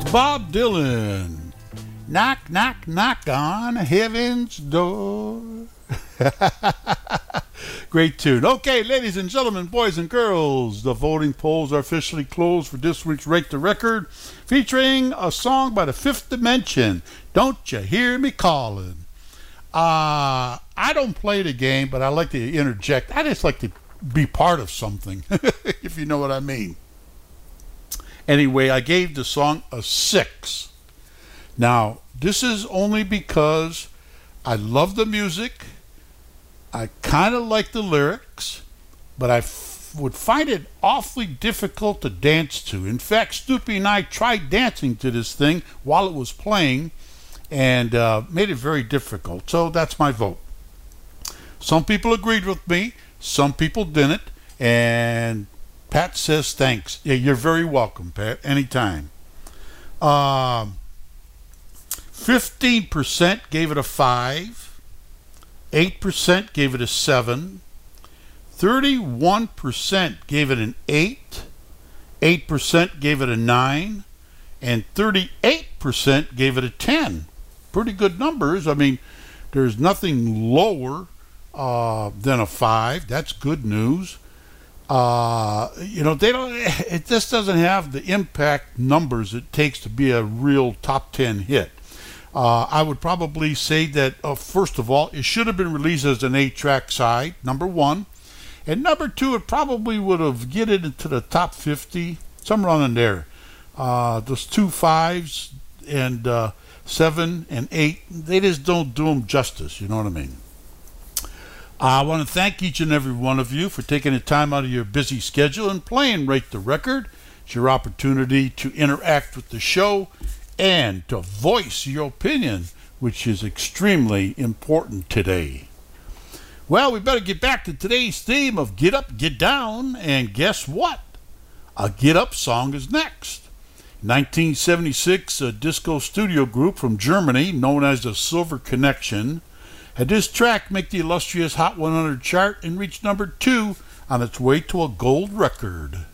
Bob Dylan. Knock, knock, knock on heaven's door. Great tune. Okay, ladies and gentlemen, boys and girls, the voting polls are officially closed for this week's Rate the Record, featuring a song by the Fifth Dimension, Don't You Hear Me Calling. I don't play the game, but I like to interject. I just like to be part of something, if you know what I mean. Anyway, I gave the song a 6. Now, this is only because I love the music, I kind of like the lyrics, but I would find it awfully difficult to dance to. In fact, Snoopy and I tried dancing to this thing while it was playing and made it very difficult. So that's my vote. Some people agreed with me, some people didn't, and Pat says thanks. Yeah, you're very welcome, Pat, anytime. 15% gave it a 5, 8% gave it a 7, 31% gave it an 8, 8% gave it a 9, and 38% gave it a 10. Pretty good numbers. I mean, there's nothing lower than a 5. That's good news. They don't. It just doesn't have the impact numbers it takes to be a real top 10 hit. I would probably say that first of all, it should have been released as an 8-track side, number 1, and number 2, it probably would have get it into the top 50, somewhere on in there. Those 2 5s and 7 and 8, they just don't do them justice. You know what I mean? I want to thank each and every one of you for taking the time out of your busy schedule and playing Rate the Record. It's your opportunity to interact with the show and to voice your opinion, which is extremely important today. Well, we better get back to today's theme of Get Up, Get Down, and guess what? A Get Up song is next. In 1976, a disco studio group from Germany known as the Silver Connection had this track make the illustrious Hot 100 chart and reach number 2 on its way to a gold record.